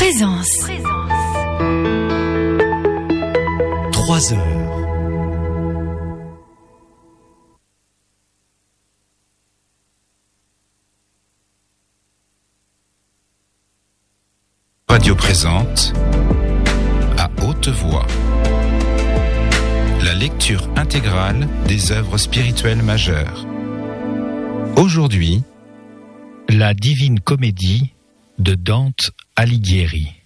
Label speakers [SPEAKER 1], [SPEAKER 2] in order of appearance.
[SPEAKER 1] Présence.
[SPEAKER 2] 3 heures.
[SPEAKER 3] Radio présente à haute voix la lecture intégrale des œuvres spirituelles majeures. Aujourd'hui,
[SPEAKER 4] la Divine Comédie de Dante Alighieri.